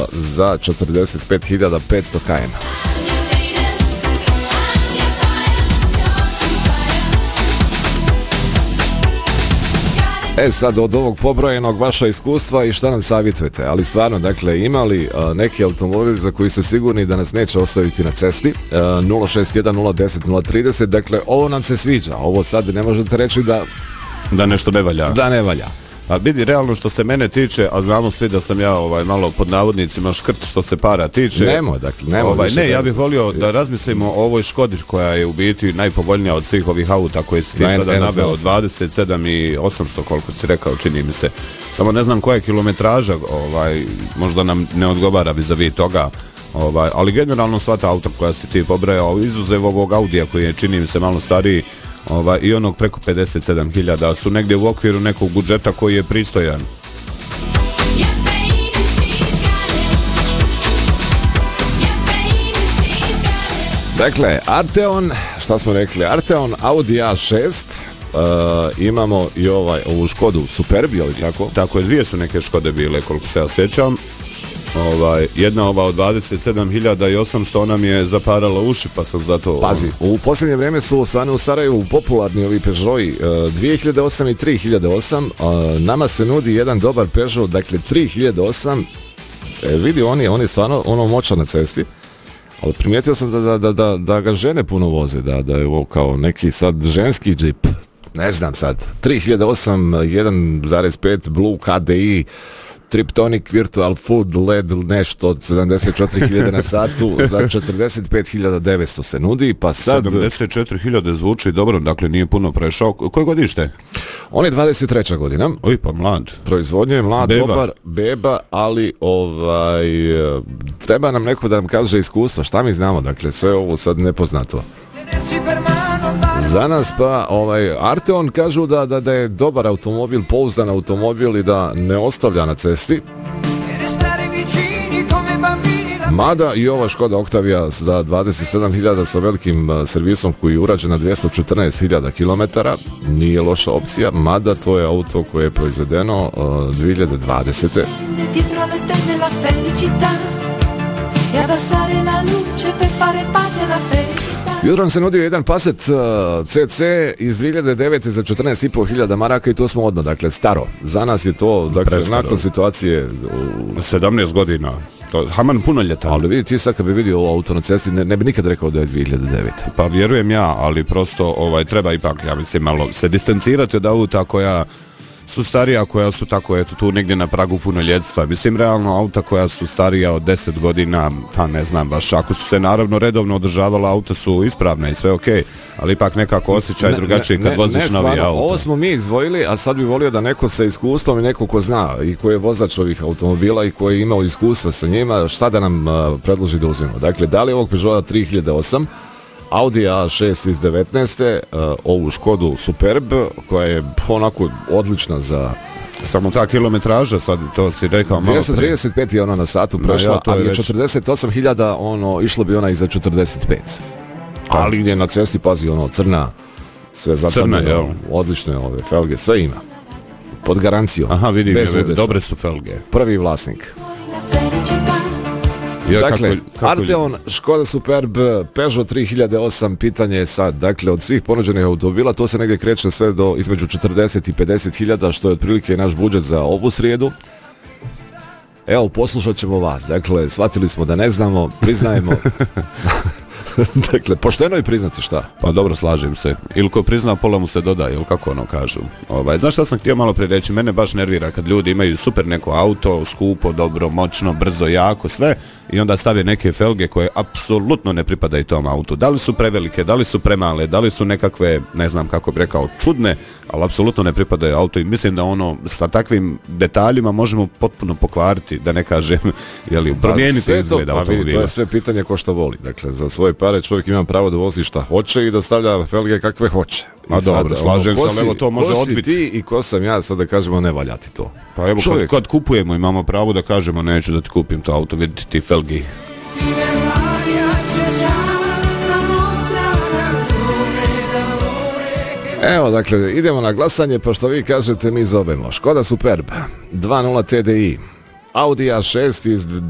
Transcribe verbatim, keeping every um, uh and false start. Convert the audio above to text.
za četrdeset pet hiljada petsto kilometara. E sad, od ovog pobrojenog vaša iskustva i šta nam savjetujete, ali stvarno, dakle, imali uh, neki automobil za koji ste sigurni da nas neće ostaviti na cesti, uh, nula šest jedan nula deset nula trideset, dakle, ovo nam se sviđa, ovo sad ne možete reći da da nešto ne valja. Da ne valja. A vidi, realno što se mene tiče, a znamo svi da sam ja ovaj malo pod navodnicima škrt što se para tiče. Nemo, dakle, nemo ovaj, više. Ne, ja bih volio da razmislimo o ovoj Škodi koja je u biti najpovoljnija od svih ovih auta koje si ti sada naveo, dvadeset sedam i osamsto koliko si rekao, čini mi se. Samo ne znam koja je kilometraža, ovaj, možda nam ne odgovara vis-a-vis toga. Ovaj, ali generalno sva ta auta koja si ti pobrajao, izuzev ovog Audija koji je, čini mi se, malo stariji, Ova, i onog preko pedeset sedam hiljada su negdje u okviru nekog budžeta koji je pristojan. Dakle, Arteon, šta smo rekli, Arteon, Audi A šest, uh, imamo i ovaj, ovu Škodu Superb, je li tako? Tako je, dvije su neke Škode bile, koliko se ja sjećam. Ovaj, jedna ova od dvadeset sedam hiljada osamsto, ona mi je zaparala uši, pa sam zato... Pazi, u posljednje vrijeme su stvarno u Sarajevu popularni ovi Peugeoti uh, dvije hiljade osam i tri hiljade osam, uh, nama se nudi jedan dobar Peugeot, dakle tri hiljade osam, e, vidi, on je, on je stvarno ono moćan na cesti, ali primijetio sam da, da, da, da, da ga žene puno voze, da, da je ovo kao neki sad ženski džip, ne znam sad, tri hiljade osam, jedan zarez pet Blue H D I, Triptonic Virtual Food L E D nešto od sedamdeset četiri hiljade na satu za četrdeset pet hiljada devetsto se nudi, pa sad... sedamdeset četiri hiljade zvuči dobro, dakle nije puno prešao. Koje godište? On je dvadeset treća godina. Oj, pa mlad. Proizvodnje je mlad, beba. Dobar, beba, ali ovaj, treba nam neko da nam kaže iskustva, šta mi znamo, dakle sve ovo sad nepoznato. Za nas pa ovaj Arteon kažu da, da, da je dobar automobil, pouzdan automobil i da ne ostavlja na cesti. Mada i ova Škoda Octavia za dvadeset sedam hiljada sa velikim servisom koji je urađen na dvjesto četrnaest hiljada kilometara nije loša opcija, mada to je auto koje je proizvedeno uh, dvije hiljade dvadesete. Jutro se nudio jedan Passat uh, C C iz dvije hiljade devete za četrnaest i pol hiljada maraka i to smo odmah, dakle staro. Za nas je to, dakle, nakon situacije... U... sedamnaest godina, to haman punoljetan. Ali vidi, ti sad kad bi vidio ovo auto na cesti, ne, ne bi nikad rekao da je dvije hiljade devete. Pa vjerujem ja, ali prosto ovaj, treba ipak, ja mislim, malo se distancirati od auta koja su starija, koja su tako, eto, tu negdje na pragu punoljetstva. Mislim, realno, auta koja su starija od deset godina, pa ne znam baš, ako su se naravno redovno održavala, auta su ispravne i sve okej, okay, ali ipak nekako osjećaj ne, drugačiji kad ne, voziš ne, novi auto. Ovo smo mi izdvojili, a sad bi volio da neko sa iskustvom i neko ko zna i ko je vozač ovih automobila i ko je imao iskustva sa njima, šta da nam uh, predloži da uzmemo. Dakle, da li ovog Peugeota tri hiljade osam, Audi A šest iz devetnaeste, uh, ovu Škodu Superb, koja je onako odlična za... Samo ta kilometraža, sad to si rekao malo... dvjesto trideset pet je ona na satu prešla, no, ja, ali je četrdeset osam hiljada, ono, išlo bi ona i za četrdeset pet. Pa. Ali je na cesti, pazi, ono, crna, sve zapadne, odlične ove felge, sve ima. Pod garancijom. Aha, vidim, je, dobre su felge. Prvi vlasnik. Ja, dakle, kako, kako... Arteon, Škoda Superb, Peugeot tri hiljade osam, pitanje je sad, dakle, od svih ponuđenih automobila, to se negdje kreće sve do između četrdeset i pedeset hiljada, što je otprilike naš budžet za ovu srijedu. Evo, poslušat ćemo vas, dakle, shvatili smo da ne znamo, priznajemo. Dakle, pošteno je priznati šta? Pa dobro, slažem se. Ili ko prizna, pola mu se doda, ili kako ono kažu. Ovaj, znaš šta sam htio malo prije reći? Mene baš nervira kad ljudi imaju super neko auto, skupo, dobro, moćno, brzo, jako, sve, i onda stave neke felge koje apsolutno ne pripadaju tom autu. Da li su prevelike, da li su premale, da li su nekakve, ne znam kako bih rekao, čudne, ali apsolutno ne pripadaju auto i mislim da ono sa takvim detaljima možemo potpuno pokvariti, da ne kažem, jeli, promijeniti izgled automobila. To je sve pitanje ko šta voli. Dakle, za svoje pare čovjek ima pravo da vozi šta hoće i da stavlja felge kakve hoće. A dobro, slažem se, evo to može odbiti. Ko si ti i ko sam ja, sad da kažemo ne valjati to. Pa evo, kad, kad kupujemo imamo pravo da kažemo neću da ti kupim to auto, vidite ti felgi. Evo, dakle, idemo na glasanje, pa što vi kažete mi zovemo. Škoda Superb, dva nula T D I, Audi A šest iz